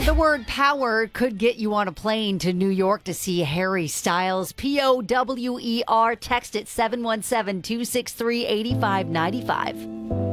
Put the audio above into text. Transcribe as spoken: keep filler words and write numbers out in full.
The word power could get you on a plane to New York to see Harry Styles. P O W E R. Text it seven one seven, two six three, eight five nine five.